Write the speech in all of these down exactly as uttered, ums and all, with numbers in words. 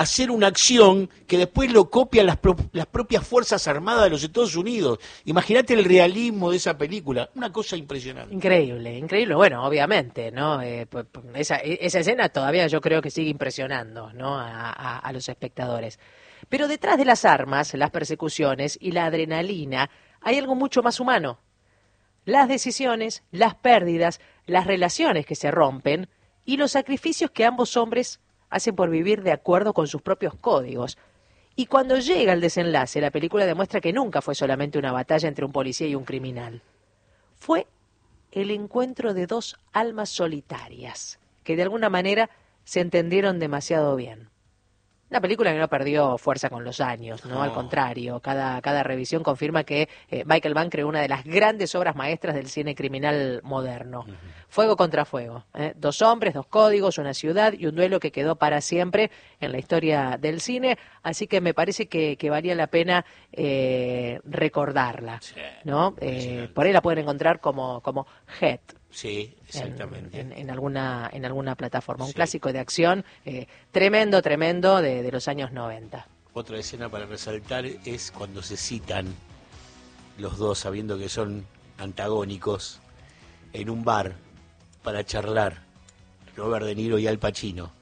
hacer una acción que después lo copian las, pro, las propias Fuerzas Armadas de los Estados Unidos. Imagínate el realismo de esa película, una cosa impresionante. Increíble, increíble. Bueno, obviamente, ¿no? Eh, esa, esa escena todavía yo creo que sigue impresionando, ¿no? A, a, a los espectadores. Pero detrás de las armas, las persecuciones y la adrenalina hay algo mucho más humano. Las decisiones, las pérdidas, las relaciones que se rompen y los sacrificios que ambos hombres hacen por vivir de acuerdo con sus propios códigos. Y cuando llega el desenlace, la película demuestra que nunca fue solamente una batalla entre un policía y un criminal. Fue el encuentro de dos almas solitarias, que de alguna manera se entendieron demasiado bien. Una película que no perdió fuerza con los años, ¿no? Oh. Al contrario, cada, cada revisión confirma que eh, Michael Mann creó una de las grandes obras maestras del cine criminal moderno. Uh-huh. Fuego contra fuego. ¿eh? Dos hombres, dos códigos, una ciudad y un duelo que quedó para siempre en la historia del cine. Así que me parece que, que valía la pena eh, recordarla, sí, ¿no? Eh, por ahí la pueden encontrar como, como Head. Sí, exactamente. En, en, en alguna en alguna plataforma. Un sí. clásico de acción eh, tremendo, tremendo de, de los años noventa. Otra escena para resaltar es cuando se citan los dos, sabiendo que son antagónicos, en un bar para charlar, Robert De Niro y Al Pacino.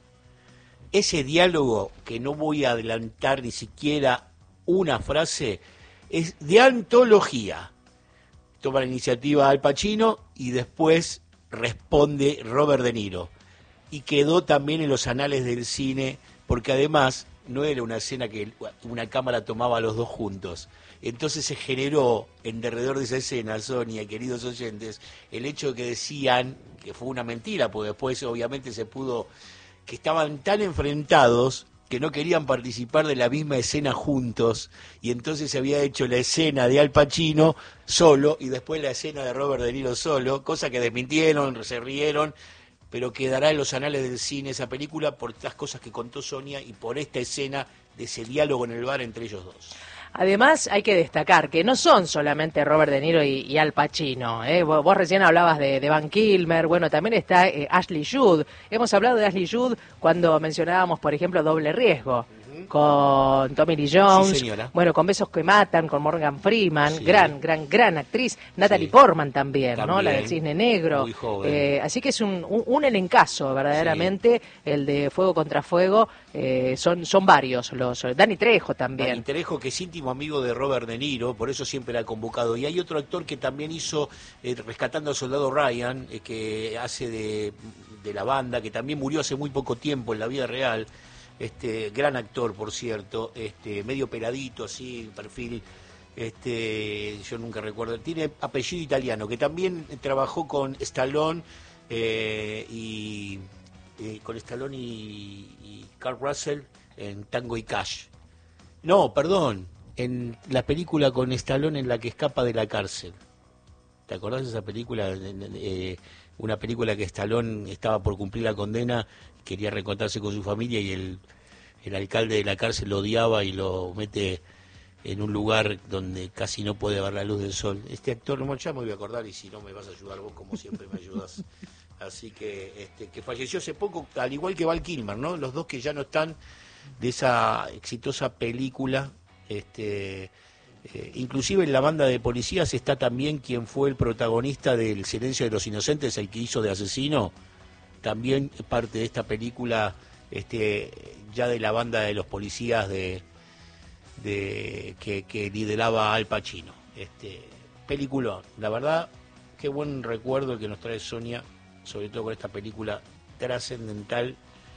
Ese diálogo, que no voy a adelantar ni siquiera una frase, es de antología. Toma la iniciativa Al Pacino y después responde Robert De Niro. Y quedó también en los anales del cine, porque además no era una escena que una cámara tomaba a los dos juntos. Entonces se generó en derredor de esa escena, Sonia, queridos oyentes, el hecho de que decían que fue una mentira, porque después obviamente se pudo, que estaban tan enfrentados que no querían participar de la misma escena juntos, y entonces se había hecho la escena de Al Pacino solo y después la escena de Robert De Niro solo, cosa que desmintieron, se rieron, pero quedará en los anales del cine esa película por las cosas que contó Sonia y por esta escena de ese diálogo en el bar entre ellos dos. Además, hay que destacar que no son solamente Robert De Niro y, y Al Pacino. ¿eh? Vos, vos recién hablabas de, de Val Kilmer, bueno, también está eh, Ashley Judd. Hemos hablado de Ashley Judd cuando mencionábamos, por ejemplo, Doble Riesgo, uh-huh. con Tommy Lee Jones, sí, bueno, con Besos que Matan, con Morgan Freeman, sí. gran, gran, gran actriz. Natalie sí. Portman también, también, ¿no? La del Cisne Negro. Muy joven. Eh, así que es un, un, un elencazo, verdaderamente, sí. el de Fuego contra Fuego. Eh, son, son varios los. Danny Trejo también. Danny Trejo, que es íntimo amigo de Robert De Niro, por eso siempre la ha convocado. Y hay otro actor que también hizo eh, Rescatando al Soldado Ryan, eh, que hace de, de la banda, que también murió hace muy poco tiempo en la vida real. Este gran actor, por cierto, este medio peladito, así, perfil. Este, yo nunca recuerdo. Tiene apellido italiano, que también trabajó con Stallone eh, y eh, con Stallone y, y Carl Russell en Tango y Cash. No, perdón, en la película con Stallone en la que escapa de la cárcel. ¿Te acordás de esa película? Eh, una película que Stallone estaba por cumplir la condena, quería reencontrarse con su familia y el, el alcalde de la cárcel lo odiaba y lo mete en un lugar donde casi no puede ver la luz del sol. Este actor, no, ya me voy a acordar, y si no me vas a ayudar vos, como siempre me ayudas. Así que, este, que falleció hace poco, al igual que Val Kilmer, ¿no? Los dos que ya no están de esa exitosa película. Este, eh, inclusive en la banda de policías está también quien fue el protagonista del Silencio de los Inocentes, el que hizo de asesino, también parte de esta película, este, ya de la banda de los policías de, de que, que lideraba Al Pacino. Este, peliculón, la verdad, qué buen recuerdo el que nos trae Sonia, sobre todo con esta película trascendental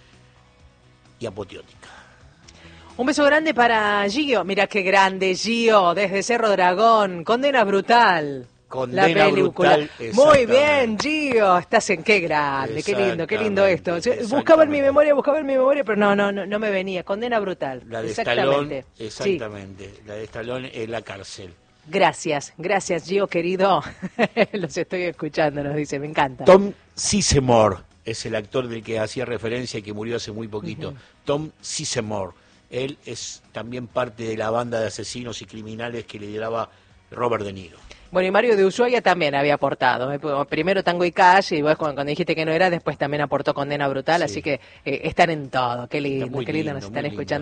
y apoteótica. Un beso grande para Gio. Mira qué grande, Gio, desde Cerro Dragón. Condena brutal. Condena la película. Brutal. Muy bien, Gio. Estás en qué grande. Qué lindo, qué lindo esto. Buscaba en mi memoria, buscaba en mi memoria, pero no, no, no, no me venía. Condena brutal. La de exactamente. Stallone, exactamente. Sí. La de Stallone en la cárcel. Gracias, gracias, Gio, querido. Los estoy escuchando, nos dice, me encanta. Tom Sizemore es el actor del que hacía referencia y que murió hace muy poquito. Uh-huh. Tom Sizemore. Él es también parte de la banda de asesinos y criminales que lideraba Robert De Niro. Bueno, y Mario de Ushuaia también había aportado. ¿eh? Primero Tango y Cash, y vos cuando, cuando dijiste que no era, después también aportó Condena Brutal, Sí. así que eh, están en todo. Qué lindo, Está muy qué lindo, lindo, nos están muy escuchando. lindo.